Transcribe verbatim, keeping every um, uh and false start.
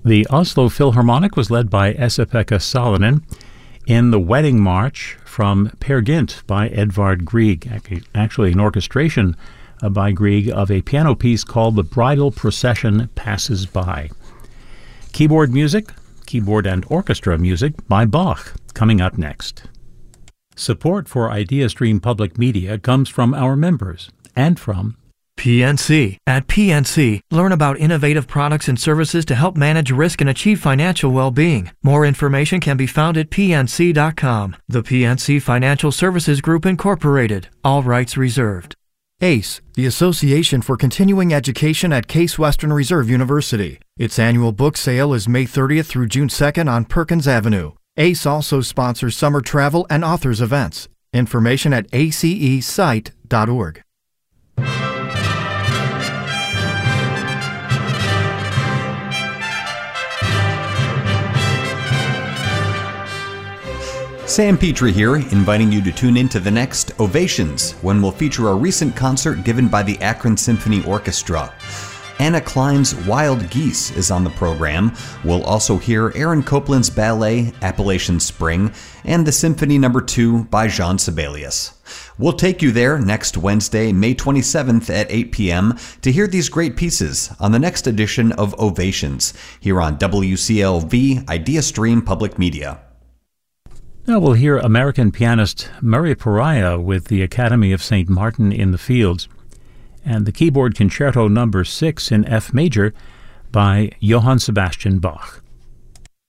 The Oslo Philharmonic was led by Esa-Pekka Salonen in the Wedding March from Peer Gynt by Edvard Grieg, actually an orchestration uh, by Grieg of a piano piece called The Bridal Procession Passes By. Keyboard music, keyboard and orchestra music by Bach, coming up next. Support for IdeaStream Public Media comes from our members and from P N C. At P N C, learn about innovative products and services to help manage risk and achieve financial well-being. More information can be found at P N C dot com. The P N C Financial Services Group, Incorporated. All rights reserved. A C E, the Association for Continuing Education at Case Western Reserve University. Its annual book sale is May thirtieth through June second on Perkins Avenue. A C E also sponsors summer travel and authors events. Information at A C E site dot org. Sam Petrie here, inviting you to tune in to the next Ovations, when we'll feature a recent concert given by the Akron Symphony Orchestra. Anna Klein's Wild Geese is on the program. We'll also hear Aaron Copland's ballet, Appalachian Spring, and the Symphony Number two by Jean Sibelius. We'll take you there next Wednesday, May twenty-seventh at eight p.m. to hear these great pieces on the next edition of Ovations, here on W C L V IdeaStream Public Media. Now we'll hear American pianist Murray Pariah with the Academy of Saint Martin in the Fields, and the Keyboard Concerto Number six in F major by Johann Sebastian Bach.